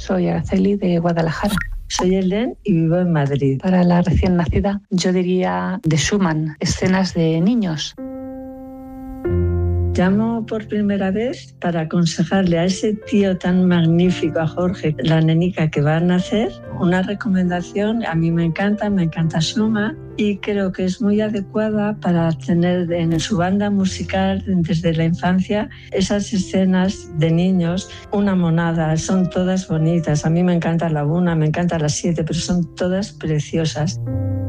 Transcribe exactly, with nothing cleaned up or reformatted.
Soy Araceli de Guadalajara. Soy Helen y vivo en Madrid. Para la recién nacida, yo diría de Schumann, escenas de niños. Llamo por primera vez para aconsejarle a ese tío tan magnífico, a Jorge, la nenica que va a nacer, una recomendación. A mí me encanta, me encanta Schumann y creo que es muy adecuada para tener en su banda musical desde la infancia esas escenas de niños, una monada, son todas bonitas. A mí me encanta la una, me encanta la siete, pero son todas preciosas.